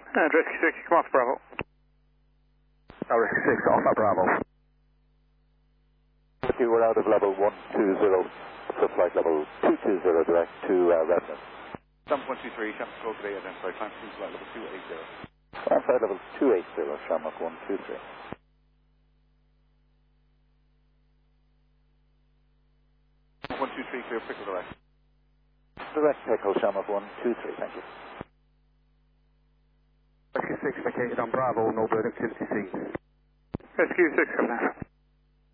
Rescue 6, come off Bravo. Rescue 6, Alpha Bravo. Rescue, we're out of level 120, for flight level 220 direct to Redmond. Jump 123, Shamrock Go today, identified climb to flight level 280. Flight level 280, Shamrock 123. Clear, pickle direct. Direct Echo Shamrock 123, thank you. Rescue 6 vacated on Bravo, no bird activity seen. Rescue 6, come down.